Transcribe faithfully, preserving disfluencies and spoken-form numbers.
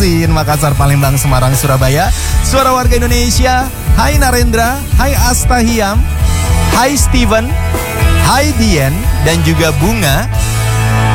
Banjarmasin, Makassar, Palembang, Semarang, Surabaya. Suara warga Indonesia. Hai Narendra, hai Astahiam, hai Steven, hai Dian, dan juga Bunga.